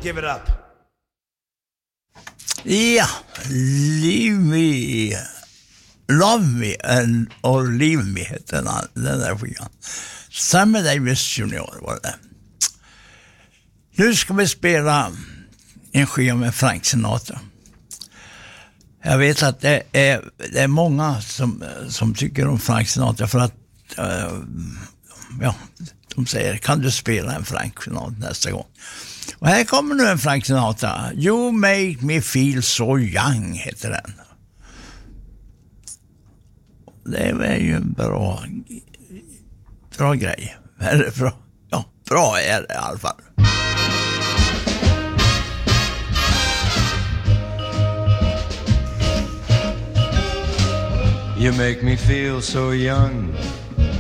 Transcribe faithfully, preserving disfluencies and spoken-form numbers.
give it up. Ja, Leave Me, Love Me and or Leave Me heter den, den där skivan. Sammy Davis junior var det. Nu ska vi spela en skiva med Frank Sinatra. Jag vet att det är, det är många som, som tycker om Frank Sinatra för att uh, ja, de säger, kan du spela en Frank Sinatra nästa gång? Och här kommer nu en Frank Sinatra. You Make Me Feel So Young heter den. Det är ju en bra bra grej. Eller bra, ja, bra är det i alla fall. You make me feel so young.